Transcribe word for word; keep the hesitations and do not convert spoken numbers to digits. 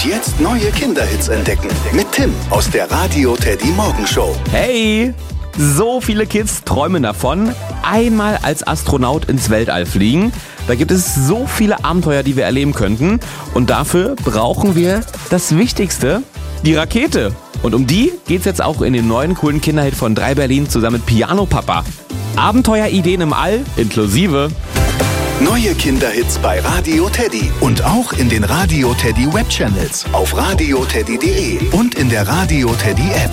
Und jetzt neue Kinderhits entdecken mit Tim aus der Radio Teddy Morgenshow. Hey, so viele Kids träumen davon, einmal als Astronaut ins Weltall fliegen. Da gibt es so viele Abenteuer, die wir erleben könnten. Und dafür brauchen wir das Wichtigste, die Rakete. Und um die geht's jetzt auch in dem neuen coolen Kinderhit von drei Berlin zusammen mit Piano Papa. Abenteuerideen im All inklusive Neue Kinderhits bei Radio Teddy und auch in den Radio Teddy Webchannels auf radio teddy punkt de und in der Radio Teddy App.